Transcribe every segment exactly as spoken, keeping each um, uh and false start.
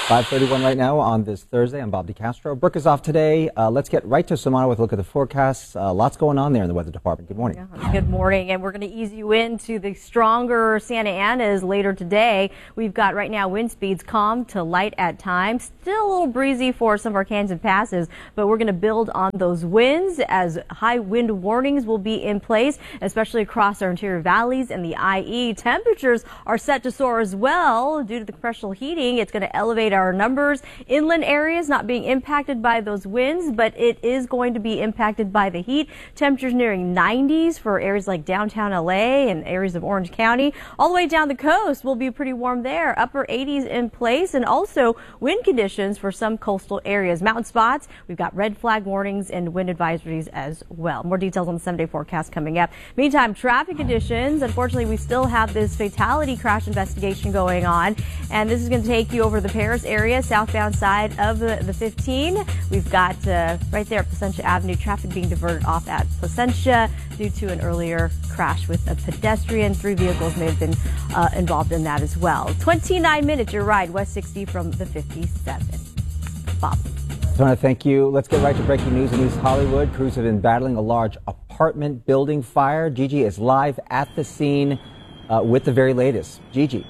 five thirty-one right now on this Thursday. I'm Bob DeCastro. Brooke is off today. Uh, let's get right to Samana with a look at the forecasts. Uh, lots going on there in the weather department. Good morning. Yeah, good morning. And we're going to ease you into the stronger Santa Anas later today. We've got right now wind speeds calm to light at times. Still a little breezy for some of our canyons and passes, but we're going to build on those winds as high wind warnings will be in place, especially across our interior valleys and the I E. Temperatures are set to soar as well due to the compressional heating. It's going to elevate our numbers. Inland areas not being impacted by those winds, but it is going to be impacted by the heat. Temperatures nearing nineties for areas like downtown L A and areas of Orange County. All the way down the coast will be pretty warm there. Upper eighties in place, and also wind conditions for some coastal areas. Mountain spots, we've got red flag warnings and wind advisories as well. More details on the seven day forecast coming up. Meantime, traffic conditions. Unfortunately, we still have this fatality crash investigation going on, and this is going to take you over the Paris area, southbound side of the, the fifteen. We've got uh, right there at Placentia Avenue, traffic being diverted off at Placentia due to an earlier crash with a pedestrian. Three vehicles may have been uh, involved in that as well. twenty-nine minutes your ride west sixty from the fifty-seven. Bob. I want to thank you. Let's get right to breaking news in East Hollywood. Crews have been battling a large apartment building fire. Gigi is live at the scene uh, with the very latest. Gigi.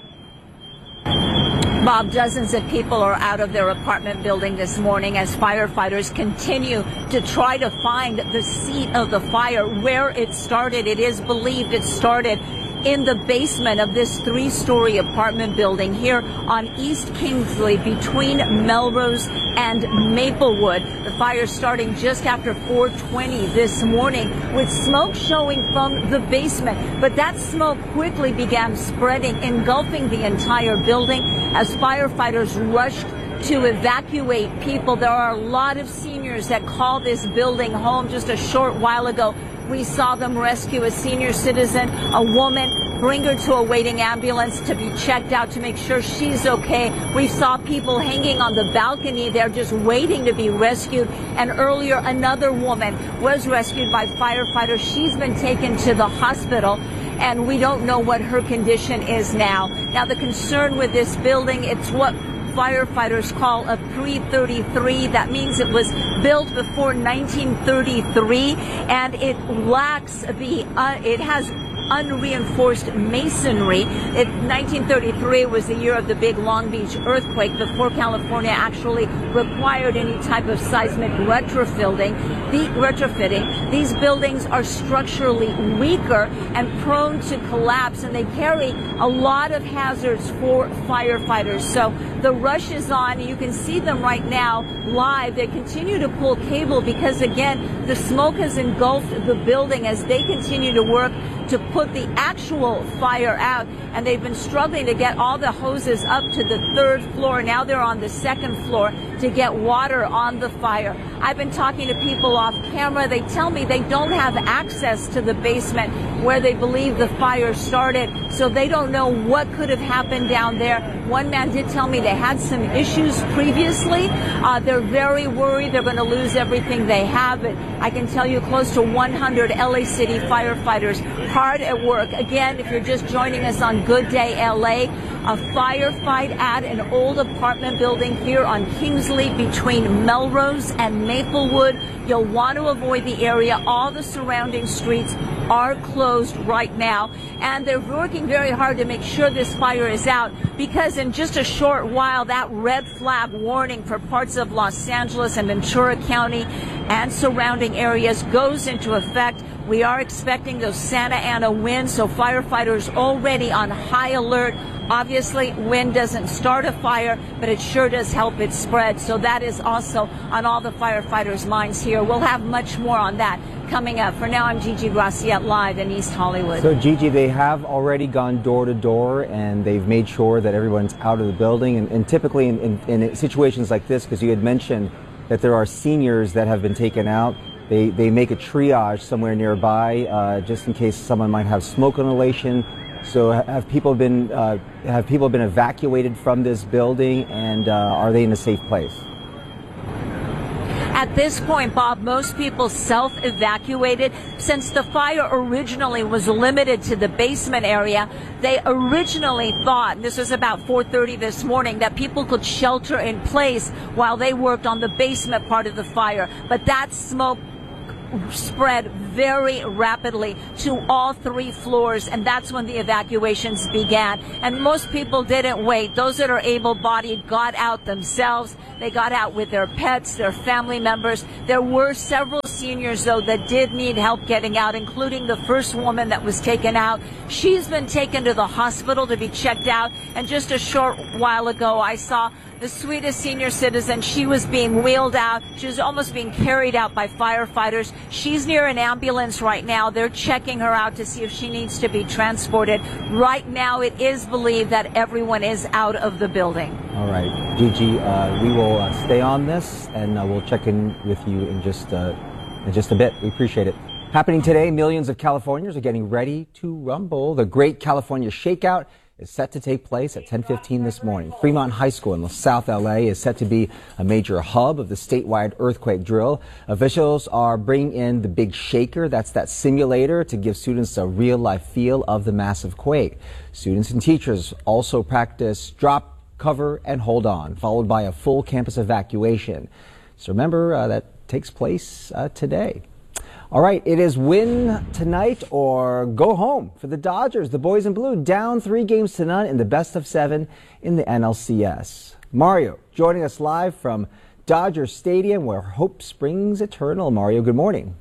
Bob, dozens of people are out of their apartment building this morning as firefighters continue to try to find the seat of the fire, where it started. It is believed it started in the basement of this three-story apartment building here on East Kingsley between Melrose and Maplewood. The fire starting just after four twenty this morning with smoke showing from the basement. But that smoke quickly began spreading, engulfing the entire building as firefighters rushed to evacuate people. There are a lot of seniors that call this building home. Just a short while ago, we saw them rescue a senior citizen, a woman, bring her to a waiting ambulance to be checked out to make sure she's okay. We saw people hanging on the balcony there just waiting to be rescued. And earlier, another woman was rescued by firefighters. She's been taken to the hospital, and we don't know what her condition is now. Now, the concern with this building, it's what firefighters call a pre thirty-three. That means it was built before nineteen thirty-three, and it lacks the, uh, it has unreinforced masonry. In nineteen thirty-three was the year of the big Long Beach earthquake, before California actually required any type of seismic retrofitting. The retrofitting. These buildings are structurally weaker and prone to collapse, and they carry a lot of hazards for firefighters. So the rush is on. You can see them right now live. They continue to pull cable because, again, the smoke has engulfed the building as they continue to work to put the actual fire out, and they've been struggling to get all the hoses up to the third floor. Now they're on the second floor to get water on the fire. I've been talking to people off camera. They tell me they don't have access to the basement where they believe the fire started, so they don't know what could have happened down there. One man did tell me they had some issues previously. Uh, they're very worried they're going to lose everything they have. But I can tell you close to one hundred L A City firefighters hard at work. Again, if you're just joining us on Good Day L A, a firefight at an old apartment building here on Kingsley between Melrose and Maplewood. You'll want to avoid the area. All the surrounding streets are closed right now, and they're working very hard to make sure this fire is out, because in just a short while that red flag warning for parts of Los Angeles and Ventura County and surrounding areas goes into effect. We are expecting those Santa Ana winds, so firefighters already on high alert. Obviously, wind doesn't start a fire, but it sure does help it spread. So that is also on all the firefighters' minds here. We'll have much more on that coming up. For now, I'm Gigi Graciette live in East Hollywood. So, Gigi, they have already gone door to door, and they've made sure that everyone's out of the building. And, and typically in, in, in situations like this, because you had mentioned that there are seniors that have been taken out, They, they make a triage somewhere nearby uh, just in case someone might have smoke inhalation. So have people been uh, have people been evacuated from this building, and uh, are they in a safe place? At this point, Bob, most people self-evacuated. Since the fire originally was limited to the basement area, they originally thought, and this was about four thirty this morning, that people could shelter in place while they worked on the basement part of the fire. But that smoke spread very rapidly to all three floors, and that's when the evacuations began. And most people didn't wait. Those that are able-bodied got out themselves. They got out with their pets, their family members. There were several seniors, though, that did need help getting out, including the first woman that was taken out. She's been taken to the hospital to be checked out, and just a short while ago I saw the sweetest senior citizen. She was being wheeled out. She was almost being carried out by firefighters. She's near an ambulance right now. They're checking her out to see if she needs to be transported. Right now, it is believed that everyone is out of the building. All right, Gigi, uh, we will uh, stay on this, and uh, we'll check in with you in just, uh, in just a bit. We appreciate it. Happening today, millions of Californians are getting ready to rumble. The Great California Shakeout is set to take place at ten fifteen this morning. Fremont High School in South L A is set to be a major hub of the statewide earthquake drill. Officials are bringing in the Big Shaker, that's that simulator, to give students a real-life feel of the massive quake. Students and teachers also practice drop, cover, and hold on, followed by a full campus evacuation. So remember, uh, that takes place uh, today. All right, it is win tonight or go home for the Dodgers. The boys in blue down three games to none in the best of seven in the N L C S. Mario joining us live from Dodger Stadium, where hope springs eternal. Mario, good morning.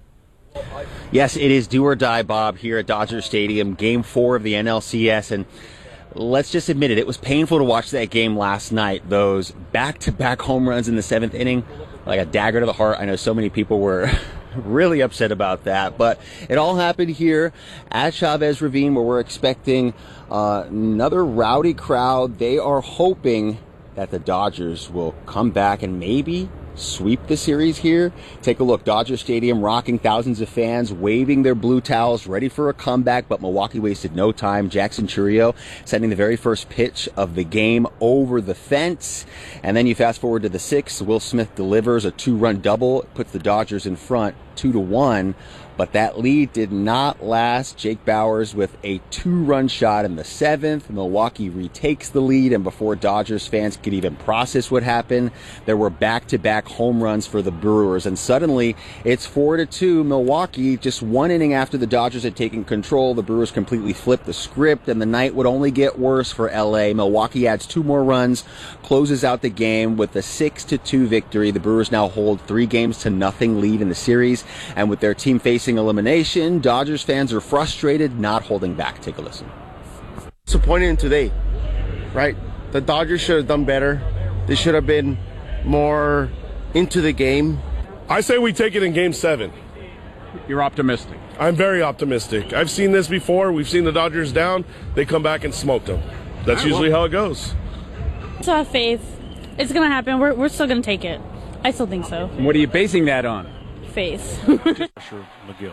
Yes, it is do or die, Bob, here at Dodger Stadium, game four of the N L C S. And let's just admit it, it was painful to watch that game last night. Those back-to-back home runs in the seventh inning, like a dagger to the heart. I know so many people were really upset about that, but it all happened here at Chavez Ravine, where we're expecting uh, another rowdy crowd. They are hoping that the Dodgers will come back and maybe sweep the series here. Take a look, Dodger Stadium rocking, thousands of fans waving their blue towels, ready for a comeback, but Milwaukee wasted no time. Jackson Chourio sending the very first pitch of the game over the fence. And then you fast forward to the sixth, Will Smith delivers a two-run double, puts the Dodgers in front two to one. But that lead did not last. Jake Bauers with a two-run shot in the seventh. Milwaukee retakes the lead, and before Dodgers fans could even process what happened, there were back-to-back home runs for the Brewers. And suddenly, it's four to two. Milwaukee, just one inning after the Dodgers had taken control, the Brewers completely flipped the script, and the night would only get worse for L A. Milwaukee adds two more runs, closes out the game with a six to two victory. The Brewers now hold three games to nothing lead in the series, and with their team facing elimination, Dodgers fans are frustrated, not holding back. Take a listen. Disappointing today, right? The Dodgers should have done better. They should have been more into the game. I say we take it in game seven. You're optimistic. I'm very optimistic. I've seen this before. We've seen the Dodgers down. They come back and smoke them. That's usually how it goes. So have faith. It's going to happen. We're, we're still going to take it. I still think so. What are you basing that on? Faith. McGill.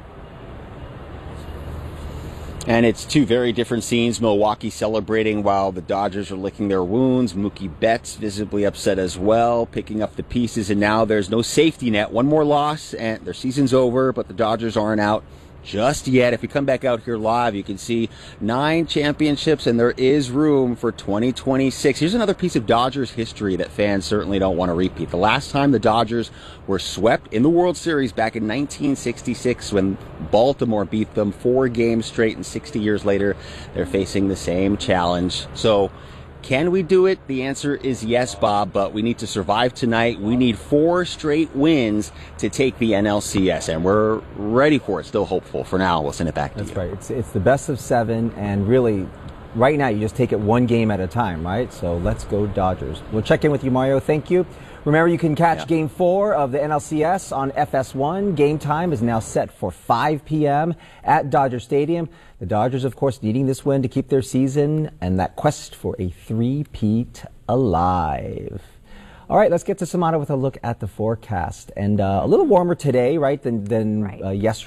And it's two very different scenes. Milwaukee celebrating while the Dodgers are licking their wounds. Mookie Betts visibly upset as well, picking up the pieces. And now there's no safety net. One more loss and their season's over, but the Dodgers aren't out just yet. If we come back out here live, you can see nine championships, and there is room for twenty twenty-six. Here's another piece of Dodgers history that fans certainly don't want to repeat. The last time the Dodgers were swept in the World Series back in nineteen sixty-six, when Baltimore beat them four games straight, and sixty years later, they're facing the same challenge. So, can we do it? The answer is yes, Bob, but we need to survive tonight. We need four straight wins to take the N L C S, and we're ready for it. Still hopeful. For now, we'll send it back to That's you. right. It's, it's the best of seven, and really, right now, you just take it one game at a time, right? So let's go Dodgers. We'll check in with you, Mario. Thank you. Remember, you can catch Yeah. Game four of the N L C S on F S one. Game time is now set for five p.m. at Dodger Stadium. The Dodgers, of course, needing this win to keep their season and that quest for a three-peat alive. All right, let's get to Samana with a look at the forecast. And uh, a little warmer today, right, than, than Right. Uh, yesterday.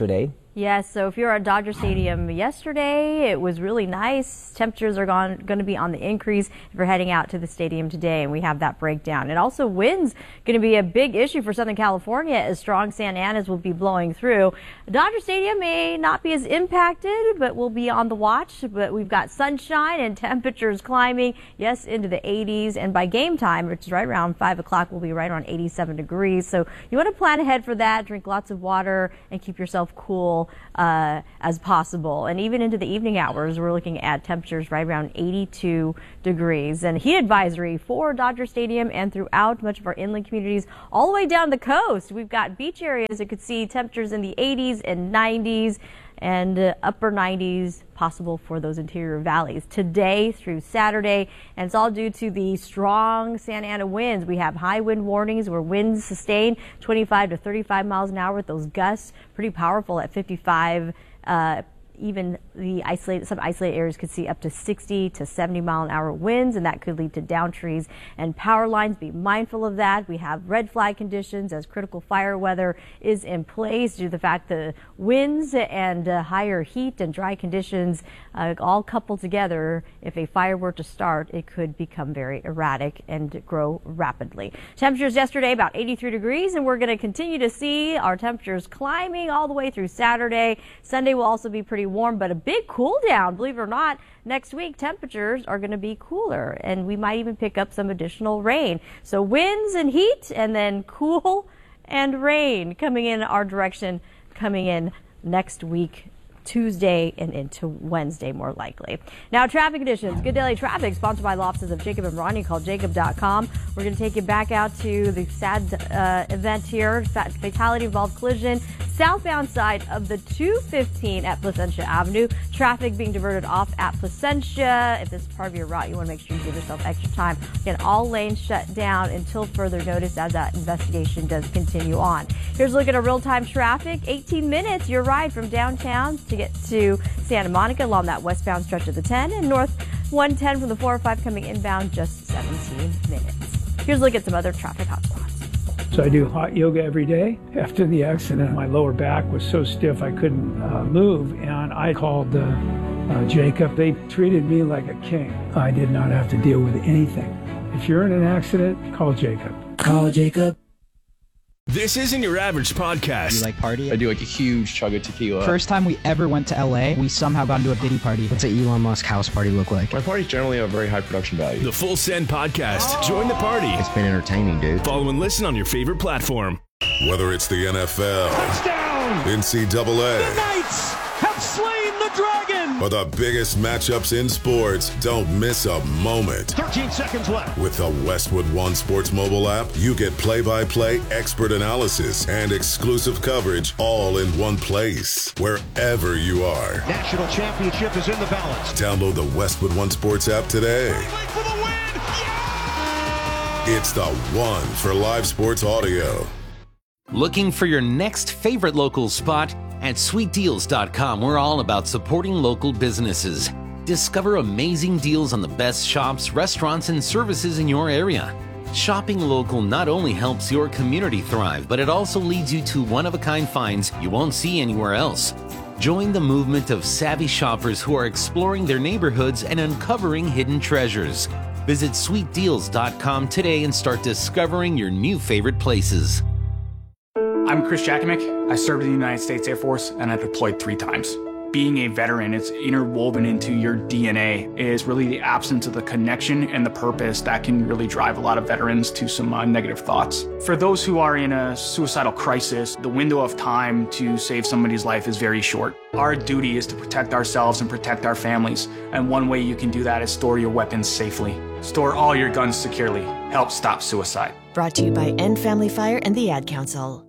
Yes, so if you're at Dodger Stadium yesterday, it was really nice. Temperatures are going, going to be on the increase if you're heading out to the stadium today, and we have that breakdown. And also winds going to be a big issue for Southern California as strong Santa Anas will be blowing through. Dodger Stadium may not be as impacted, but we'll be on the watch. But we've got sunshine and temperatures climbing, yes, into the eighties. And by game time, which is right around five o'clock, we'll be right around eighty-seven degrees. So you want to plan ahead for that, drink lots of water, and keep yourself cool Uh, as possible. And even into the evening hours, we're looking at temperatures right around eighty-two degrees. And heat advisory for Dodger Stadium and throughout much of our inland communities all the way down the coast. We've got beach areas that could see temperatures in the eighties and nineties and uh, upper nineties possible for those interior valleys today through Saturday. And it's all due to the strong Santa Ana winds. We have high wind warnings where winds sustain twenty-five to thirty-five miles an hour with those gusts pretty powerful at fifty-five. Uh, even the isolated, some isolated areas could see up to sixty to seventy mile an hour winds, and that could lead to down trees and power lines. Be mindful of that. We have red flag conditions as critical fire weather is in place due to the fact the winds and uh, higher heat and dry conditions uh, all coupled together. If a fire were to start, it could become very erratic and grow rapidly. Temperatures yesterday about eighty-three degrees, and we're going to continue to see our temperatures climbing all the way through Saturday. Sunday will also be pretty warm, but a big cool down. Believe it or not, next week temperatures are going to be cooler, and we might even pick up some additional rain. So winds and heat, and then cool and rain coming in our direction, coming in next week, Tuesday and into Wednesday more likely. Now traffic conditions. Good Daily Traffic sponsored by the offices of Jacob and Ronnie. Call jacob dot com. We're going to take you back out to the sad uh, event here. Fatality involved collision southbound side of the two fifteen at Placentia Avenue. Traffic being diverted off at Placentia. If this is part of your route, you want to make sure you give yourself extra time. Again, all lanes shut down until further notice as that investigation does continue on. Here's a look at a real-time traffic. eighteen minutes, your ride from downtown to get to Santa Monica along that westbound stretch of the ten, and north one ten from the four oh five coming inbound, just seventeen minutes. Here's a look at some other traffic hotspots. So I do hot yoga every day. After the accident, my lower back was so stiff I couldn't uh, move, and I called uh, uh, Jacob. They treated me like a king. I did not have to deal with anything. If you're in an accident, call Jacob. Call Jacob. This isn't your average podcast. You like party? I do like a huge chug of tequila. First time we ever went to L A, we somehow got into a Diddy party. What's an Elon Musk house party look like? My parties generally have very high production value. The Full Send Podcast. Oh. Join the party. It's been entertaining, dude. Follow and listen on your favorite platform. Whether it's the N F L, touchdown, N C double A, the Knights have slain the dragon, or the biggest matchups in sports, don't miss a moment. thirteen seconds left. With the Westwood One Sports mobile app, you get play-by-play expert analysis and exclusive coverage all in one place, wherever you are. National championship is in the balance. Download the Westwood One Sports app today. For the win! Yeah! It's the one for live sports audio. Looking for your next favorite local spot? At sweet deals dot com, we're all about supporting local businesses. Discover amazing deals on the best shops, restaurants, and services in your area. Shopping local not only helps your community thrive, but it also leads you to one-of-a-kind finds you won't see anywhere else. Join the movement of savvy shoppers who are exploring their neighborhoods and uncovering hidden treasures. Visit sweet deals dot com today and start discovering your new favorite places. I'm Chris Jakovic. I served in the United States Air Force and I deployed three times. Being a veteran, it's interwoven into your D N A, is really the absence of the connection and the purpose that can really drive a lot of veterans to some uh, negative thoughts. For those who are in a suicidal crisis, the window of time to save somebody's life is very short. Our duty is to protect ourselves and protect our families, and one way you can do that is store your weapons safely. Store all your guns securely. Help stop suicide. Brought to you by End Family Fire and the Ad Council.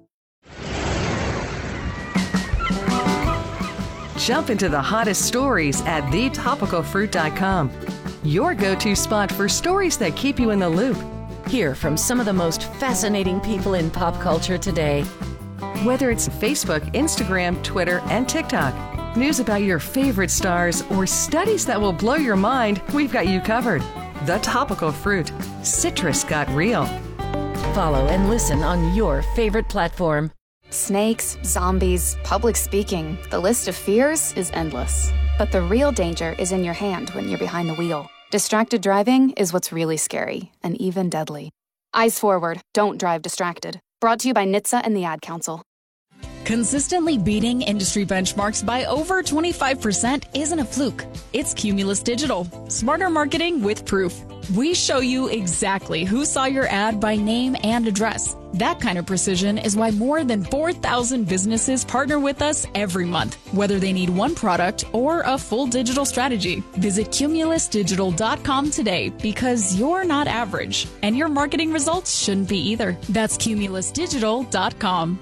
Jump into the hottest stories at the topical fruit dot com. Your go-to spot for stories that keep you in the loop. Hear from some of the most fascinating people in pop culture today. Whether it's Facebook, Instagram, Twitter, and TikTok, news about your favorite stars, or studies that will blow your mind, we've got you covered. The Topical Fruit. Citrus got real. Follow and listen on your favorite platform. Snakes, zombies, public speaking, the list of fears is endless. But the real danger is in your hand when you're behind the wheel. Distracted driving is what's really scary and even deadly. Eyes forward, don't drive distracted. Brought to you by N H T S A and the Ad Council. Consistently beating industry benchmarks by over twenty-five percent isn't a fluke. It's Cumulus Digital. Smarter marketing with proof. We show you exactly who saw your ad by name and address. That kind of precision is why more than four thousand businesses partner with us every month, whether they need one product or a full digital strategy. Visit cumulus digital dot com today because you're not average, and your marketing results shouldn't be either. That's cumulus digital dot com.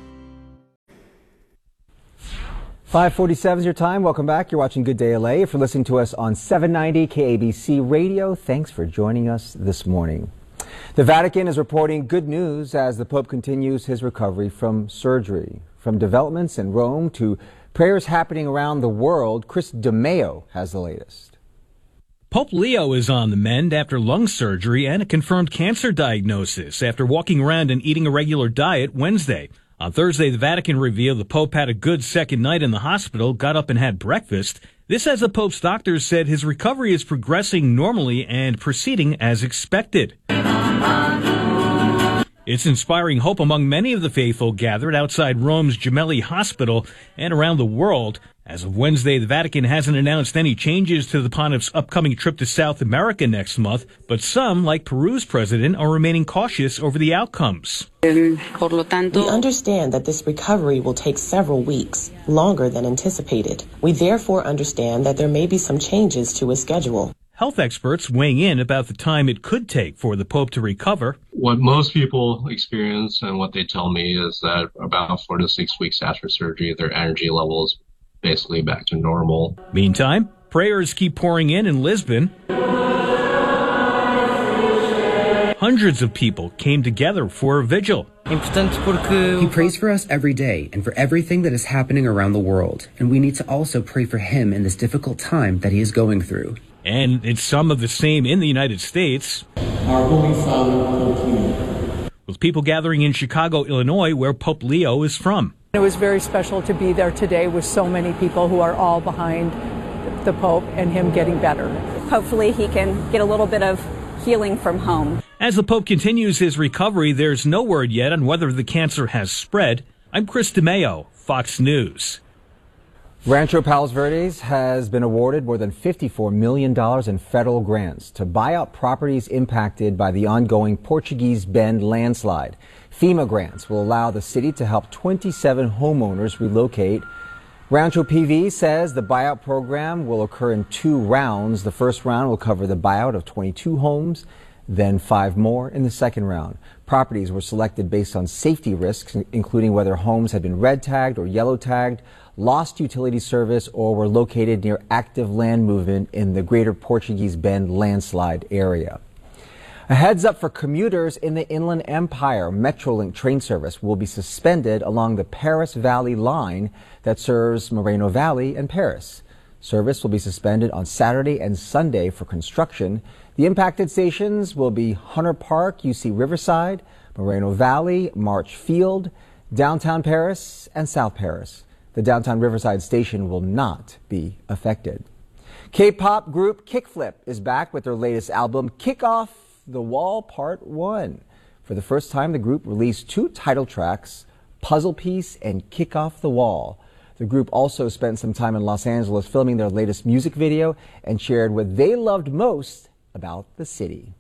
five forty-seven is your time. Welcome back. You're watching Good Day L A. If you're listening to us on seven ninety K A B C Radio, thanks for joining us this morning. The Vatican is reporting good news as the Pope continues his recovery from surgery. From developments in Rome to prayers happening around the world, Chris DeMeo has the latest. Pope Leo is on the mend after lung surgery and a confirmed cancer diagnosis after walking around and eating a regular diet Wednesday. On Thursday, the Vatican revealed the Pope had a good second night in the hospital, got up and had breakfast. This as the Pope's doctors said his recovery is progressing normally and proceeding as expected. It's inspiring hope among many of the faithful gathered outside Rome's Gemelli Hospital and around the world. As of Wednesday, the Vatican hasn't announced any changes to the pontiff's upcoming trip to South America next month, but some, like Peru's president, are remaining cautious over the outcomes. We understand that this recovery will take several weeks, longer than anticipated. We therefore understand that there may be some changes to his schedule. Health experts weighing in about the time it could take for the Pope to recover. What most people experience and what they tell me is that about four to six weeks after surgery, their energy levels basically back to normal. Meantime, prayers keep pouring in in Lisbon. Hundreds of people came together for a vigil. He prays for us every day and for everything that is happening around the world, and we need to also pray for him in this difficult time that he is going through. And it's some of the same in the United States. Our Holy Father, Pope Leo. With people gathering in Chicago, Illinois, where Pope Leo is from. It was very special to be there today with so many people who are all behind the Pope and him getting better. Hopefully he can get a little bit of healing from home. As the Pope continues his recovery, there's no word yet on whether the cancer has spread. I'm Chris DeMeo, Fox News. Rancho Palos Verdes has been awarded more than fifty-four million dollars in federal grants to buy out properties impacted by the ongoing Portuguese Bend landslide. FEMA grants will allow the city to help twenty-seven homeowners relocate. Rancho P V says the buyout program will occur in two rounds. The first round will cover the buyout of twenty-two homes, then five more in the second round. Properties were selected based on safety risks, including whether homes had been red tagged or yellow tagged, lost utility service, or were located near active land movement in the greater Portuguese Bend landslide area. A heads up for commuters in the Inland Empire. Metrolink train service will be suspended along the Paris Valley line that serves Moreno Valley and Paris. Service will be suspended on Saturday and Sunday for construction. The impacted stations will be Hunter Park, U C Riverside, Moreno Valley, March Field, downtown Paris, and South Paris. The downtown Riverside station will not be affected. K-pop group Kickflip is back with their latest album, Kick Off the Wall Part one. For the first time, the group released two title tracks, Puzzle Piece and Kick Off the Wall. The group also spent some time in Los Angeles filming their latest music video and shared what they loved most about the city.